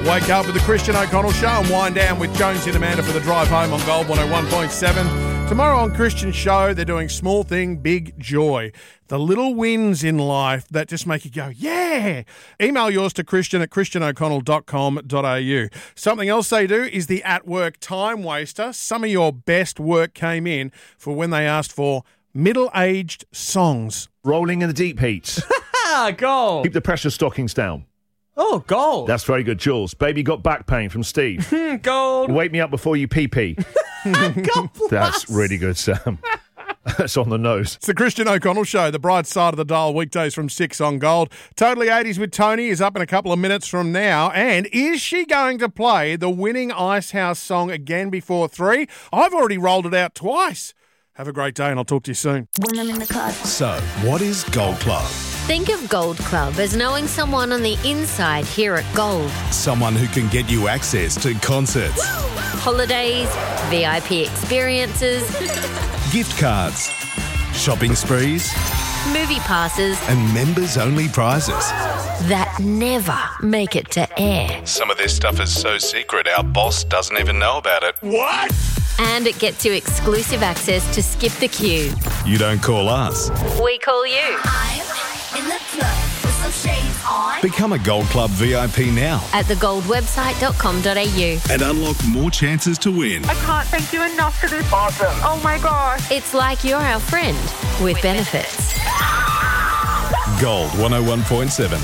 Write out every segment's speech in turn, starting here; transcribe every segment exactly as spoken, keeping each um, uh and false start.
Wake up with the Christian O'Connell Show and wind down with Jonesy and Amanda for the drive home on Gold one oh one point seven. Tomorrow on Christian Show, they're doing Small Thing, Big Joy. The little wins in life that just make you go, yeah. Email yours to Christian at christian o'connell dot com dot a u. Something else they do is the At Work Time Waster. Some of your best work came in for when they asked for middle-aged songs. Rolling in the deep heat. Gold. Keep the pressure stockings down. Oh, gold. That's very good, Jules. Baby got back pain from Steve. Gold. Wake me up before you pee pee. That's really good, Sam. That's on the nose. It's the Christian O'Connell Show, the bright side of the dial, weekdays from six on Gold. Totally eighties with Tony is up in a couple of minutes from now. And is she going to play the winning Icehouse song again before three? I've already rolled it out twice. Have a great day and I'll talk to you soon. When I'm in the club. So, what is Gold Club? Think of Gold Club as knowing someone on the inside here at Gold. Someone who can get you access to concerts, Holidays, V I P experiences, gift cards, shopping sprees, movie passes, and members-only prizes that never make it to air. Some of this stuff is so secret our boss doesn't even know about it. What? And it gets you exclusive access to skip the queue. You don't call us. We call you. I'm in the club with some shades on. Become a Gold Club V I P now At the gold website dot com dot a u. and unlock more chances to win. I can't thank you enough for this. Awesome. Oh my gosh. It's like you're our friend with benefits. Gold one oh one point seven.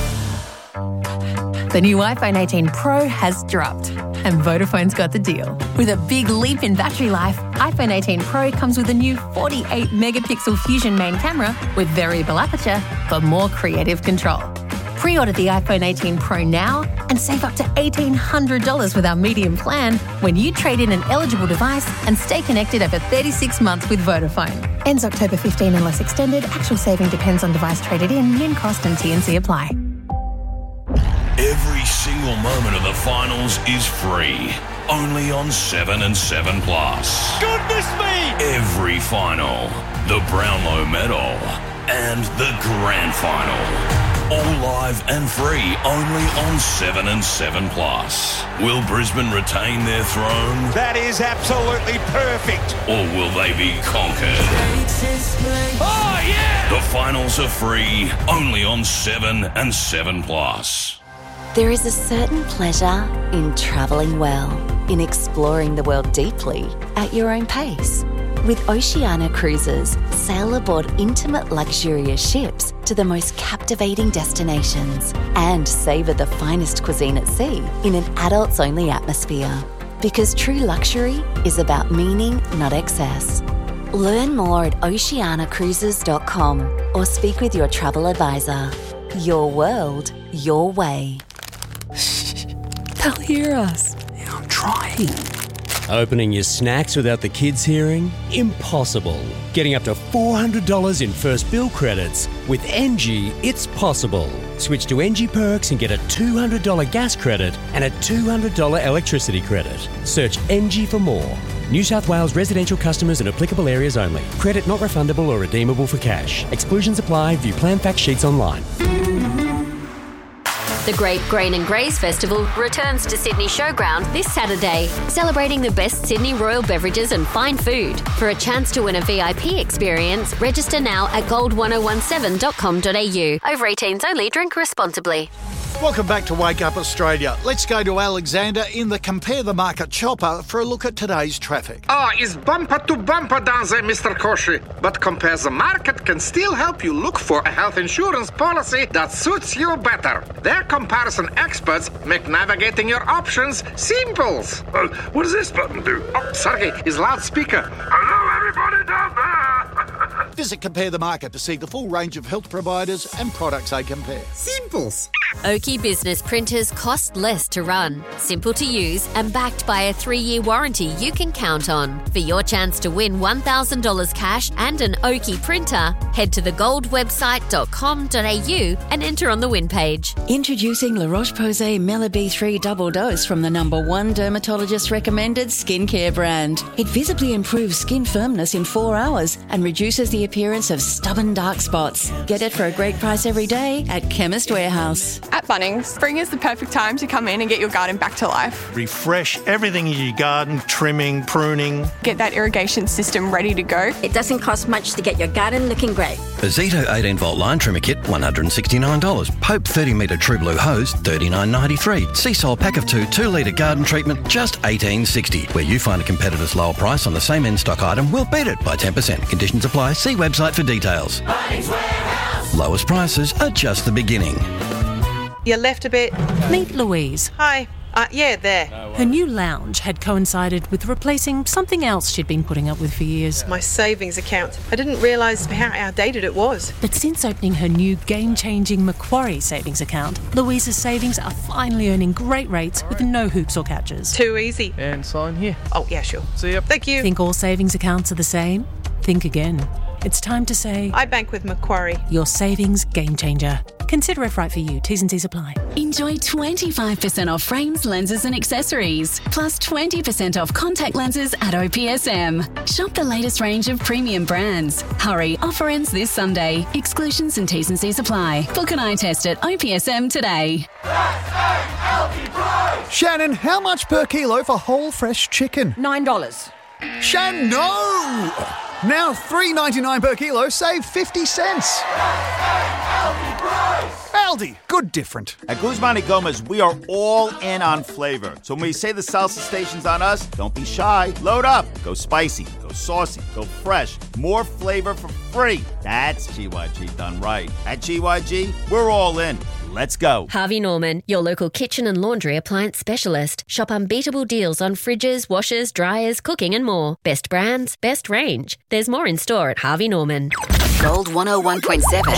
The new iPhone eighteen Pro has dropped, and Vodafone's got the deal. With a big leap in battery life, iPhone eighteen Pro comes with a new forty-eight megapixel Fusion main camera with variable aperture for more creative control. Pre-order the iPhone eighteen Pro now and save up to eighteen hundred dollars with our medium plan when you trade in an eligible device and stay connected over thirty-six months with Vodafone. Ends October fifteenth unless extended. Actual saving depends on device traded in. Min cost and T and C apply. Every single moment of the finals is free. Only on seven and seven Plus. Goodness me! Every final, the Brownlow Medal, and the Grand Final. All live and free only on seven and seven Plus. Will Brisbane retain their throne? That is absolutely perfect. Or will they be conquered? Oh, yeah! The finals are free only on seven and seven Plus. There is a certain pleasure in travelling well, in exploring the world deeply at your own pace. With Oceania Cruises, sail aboard intimate luxurious ships to the most captivating destinations and savour the finest cuisine at sea in an adults-only atmosphere. Because true luxury is about meaning, not excess. Learn more at oceania cruises dot com or speak with your travel advisor. Your world, your way. They'll hear us. Yeah, I'm trying. Opening your snacks without the kids hearing? Impossible. Getting up to four hundred dollars in first bill credits. With N G, it's possible. Switch to N G Perks and get a two hundred dollars gas credit and a two hundred dollars electricity credit. Search N G for more. New South Wales residential customers in applicable areas only. Credit not refundable or redeemable for cash. Exclusions apply. View plan fact sheets online. The Great Grain and Graze Festival returns to Sydney Showground this Saturday, celebrating the best Sydney royal beverages and fine food. For a chance to win a V I P experience, register now at gold one oh one seven dot com dot a u. Over eighteens only, drink responsibly. Welcome back to Wake Up Australia. Let's go to Alexander in the Compare the Market chopper for a look at today's traffic. Ah, it's bumper to bumper down there, Mister Koshi. But Compare the Market can still help you look for a health insurance policy that suits you better. Their comparison experts make navigating your options simple. Uh, what does this button do? Oh, Sergey is loudspeaker. Hello, everybody down there. Visit Compare the Market to see the full range of health providers and products they compare. Simples. Oki Business printers cost less to run, simple to use, and backed by a three-year warranty you can count on. For your chance to win one thousand dollars cash and an Oki printer, head to the gold website dot com dot a u and enter on the win page. Introducing La Roche-Posay Mela B three Double Dose from the number one dermatologist-recommended skincare brand. It visibly improves skin firmness in four hours and reduces the appearance of stubborn dark spots. Get it for a great price every day at Chemist Warehouse. Bunnings. At Bunnings, spring is the perfect time to come in and get your garden back to life. Refresh everything in your garden, trimming, pruning. Get that irrigation system ready to go. It doesn't cost much to get your garden looking great. A Zito eighteen volt line trimmer kit, one hundred sixty-nine dollars. Pope thirty metre True Blue hose, thirty-nine ninety-three. Seasol pack of two, two litre garden treatment, just eighteen sixty. Where you find a competitor's lower price on the same in-stock item, we'll beat it by ten percent. Conditions apply. See website for details. Bunnings Warehouse. Lowest prices are just the beginning. You left a bit. Meet Louise. Hi. Uh, yeah, there. Her new lounge had coincided with replacing something else she'd been putting up with for years. My savings account. I didn't realise how outdated it was. But since opening her new game-changing Macquarie savings account, Louise's savings are finally earning great rates with no hoops or catches. Too easy. And sign here. Oh, yeah, sure. See ya. Thank you. Think all savings accounts are the same? Think again. It's time to say... I bank with Macquarie. Your savings game changer. Consider if right for you. T's and C's apply. Enjoy twenty-five percent off frames, lenses and accessories. Plus twenty percent off contact lenses at O P S M. Shop the latest range of premium brands. Hurry, offer ends this Sunday. Exclusions and T's and C's apply. Book an eye test at O P S M today. Shannon, how much per kilo for whole fresh chicken? Nine dollars. Shannon, no! Now three dollars ninety-nine per kilo, save fifty cents. Aldi, good different. At Guzman y Gomez, we are all in on flavor. So when we say the salsa station's on us, don't be shy. Load up. Go spicy, go saucy, go fresh. More flavor for free. That's G Y G done right. At G Y G, we're all in. Let's go. Harvey Norman, your local kitchen and laundry appliance specialist. Shop unbeatable deals on fridges, washers, dryers, cooking and more. Best brands, best range. There's more in store at Harvey Norman. Gold one oh one point seven.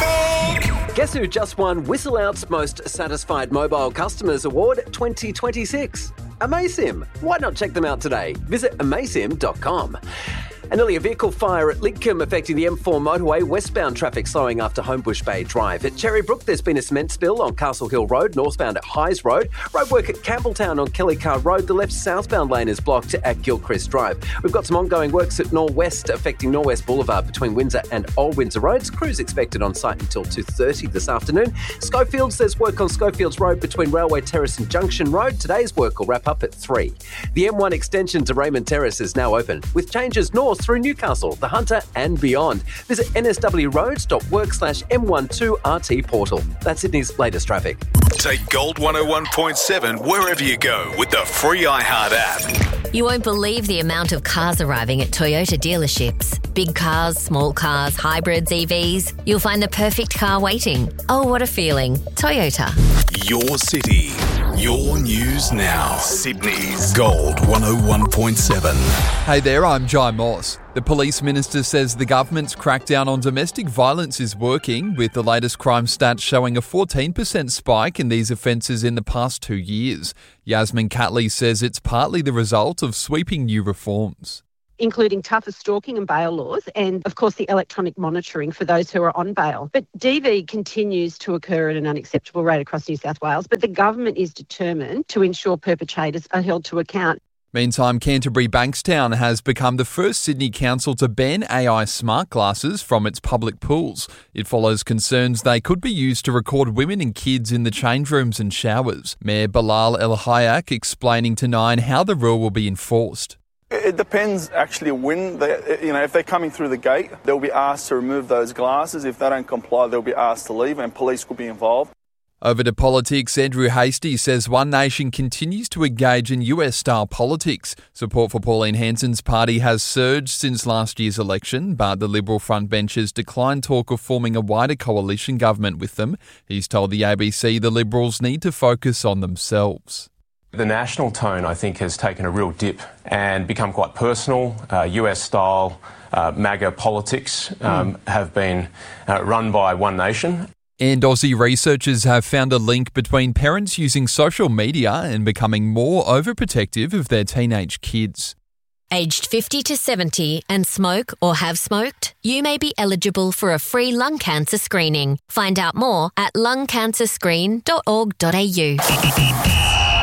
Guess who just won Whistle Out's Most Satisfied Mobile Customers Award twenty twenty-six? Amaysim. Why not check them out today? Visit amaysim dot com. An earlier vehicle fire at Lidcombe affecting the M four motorway, westbound traffic slowing after Homebush Bay Drive. At Cherrybrook, there's been a cement spill on Castle Hill Road, northbound at Hyes Road. Roadwork at Campbelltown on Kelly Car Road. The left southbound lane is blocked at Gilchrist Drive. We've got some ongoing works at Norwest affecting Norwest Boulevard between Windsor and Old Windsor Roads. Crews expected on site until two thirty this afternoon. Schofields, there's work on Schofields Road between Railway Terrace and Junction Road. Today's work will wrap up at three. The M one extension to Raymond Terrace is now open, with changes north through Newcastle, the Hunter and beyond. Visit nswroads.work slash M12RT portal. That's Sydney's latest traffic. Take Gold one oh one point seven wherever you go with the free iHeart app. You won't believe the amount of cars arriving at Toyota dealerships. Big cars, small cars, hybrids, E Vs. You'll find the perfect car waiting. Oh, what a feeling. Toyota. Your city. Your news now. Sydney's Gold one oh one point seven. Hey there, I'm Jai Moss. The police minister says the government's crackdown on domestic violence is working, with the latest crime stats showing a fourteen percent spike in these offences in the past two years. Yasmin Catley says it's partly the result of sweeping new reforms, including tougher stalking and bail laws and, of course, the electronic monitoring for those who are on bail. But D V continues to occur at an unacceptable rate across New South Wales, but the government is determined to ensure perpetrators are held to account. Meantime, Canterbury Bankstown has become the first Sydney council to ban A I smart glasses from its public pools. It follows concerns they could be used to record women and kids in the change rooms and showers. Mayor Bilal El Hayek explaining to Nine how the rule will be enforced. It depends actually when, they, you know, if they're coming through the gate, they'll be asked to remove those glasses. If they don't comply, they'll be asked to leave and police will be involved. Over to politics, Andrew Hastie says One Nation continues to engage in U S-style politics. Support for Pauline Hanson's party has surged since last year's election, but the Liberal frontbenchers declined talk of forming a wider coalition government with them. He's told the A B C the Liberals need to focus on themselves. The national tone, I think, has taken a real dip and become quite personal. Uh, U S-style uh, MAGA politics um, mm. have been uh, run by One Nation. And Aussie researchers have found a link between parents using social media and becoming more overprotective of their teenage kids. Aged fifty to seventy and smoke or have smoked, you may be eligible for a free lung cancer screening. Find out more at lung cancer screen dot org dot a u.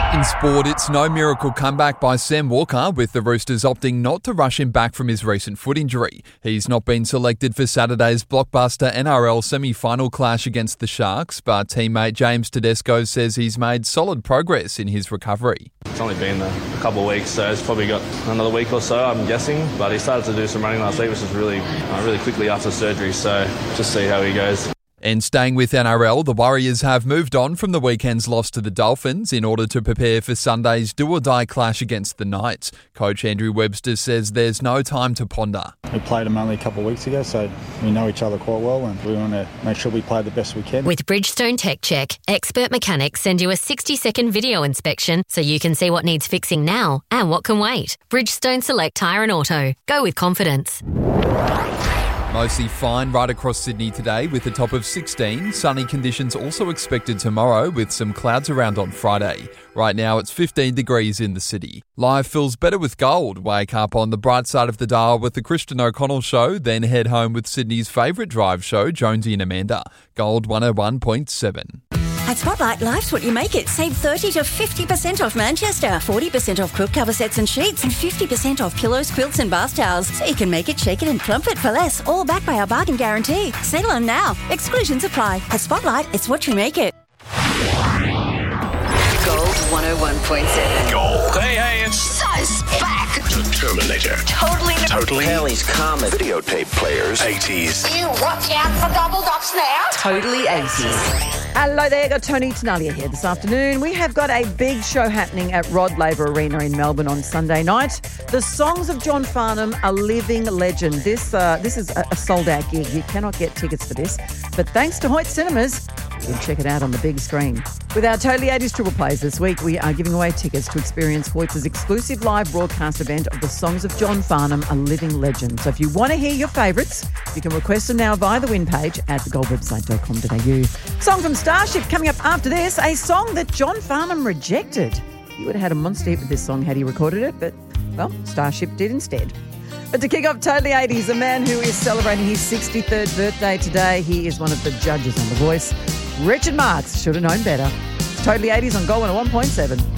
In sport, it's no miracle comeback by Sam Walker, with the Roosters opting not to rush him back from his recent foot injury. He's not been selected for Saturday's blockbuster N R L semi-final clash against the Sharks, but teammate James Tedesco says he's made solid progress in his recovery. It's only been a couple of weeks, so it's probably got another week or so, I'm guessing. But he started to do some running last week, which was really, uh, really quickly after surgery, so just see how he goes. And staying with N R L, the Warriors have moved on from the weekend's loss to the Dolphins in order to prepare for Sunday's do-or-die clash against the Knights. Coach Andrew Webster says there's no time to ponder. We played them only a couple of weeks ago, so we know each other quite well, and we want to make sure we play the best we can. With Bridgestone Tech Check, expert mechanics send you a sixty-second video inspection so you can see what needs fixing now and what can wait. Bridgestone Select Tyre and Auto. Go with confidence. Mostly fine right across Sydney today with a top of sixteen. Sunny conditions also expected tomorrow with some clouds around on Friday. Right now it's fifteen degrees in the city. Life feels better with gold. Wake up on the bright side of the dial with the Christian O'Connell Show, then head home with Sydney's favourite drive show, Jonesy and Amanda. Gold one oh one point seven. At Spotlight, life's what you make it. Save thirty to fifty percent off Manchester, forty percent off quilt cover sets and sheets, and fifty percent off pillows, quilts and bath towels. So you can make it, shake it and plump it for less, all backed by our bargain guarantee. Settle on now. Exclusions apply. At Spotlight, it's what you make it. Gold one oh one point seven. Gold. Hey, hey, it's So's back. The Terminator. Totally. Totally. Kelly's Comet. Videotape players. eighties. You watch out for double dots now. Totally eighties. Hello there, got Tony Tenalia here this afternoon. We have got a big show happening at Rod Laver Arena in Melbourne on Sunday night. The Songs of John Farnham, a living legend. This uh, this is a, a sold-out gig. You cannot get tickets for this. But thanks to Hoyt Cinemas, you can check it out on the big screen. With our Totally eighties Triple Plays this week, we are giving away tickets to experience Hoyt's exclusive live broadcast event of the Songs of John Farnham, a living legend. So if you want to hear your favourites, you can request them now via the win page at the gold website dot com dot a u. Song from Starship coming up after this, a song that John Farnham rejected. He would have had a monster hit with this song had he recorded it, but, well, Starship did instead. But to kick off Totally eighties, a man who is celebrating his sixty-third birthday today, he is one of the judges on The Voice. Richard Marx should have known better. It's Totally eighties on Gold one oh one point seven.